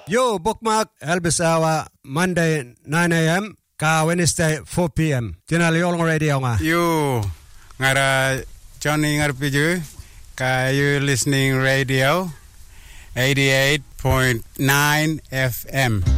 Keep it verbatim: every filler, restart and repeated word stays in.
Yo, bookmark Elvis Hour, Monday nine a.m. ka Wednesday four p.m. Tinali Olong Radio nga. Yo, ngara Johnny ngarpiju ka you listening radio eighty-eight point nine F M.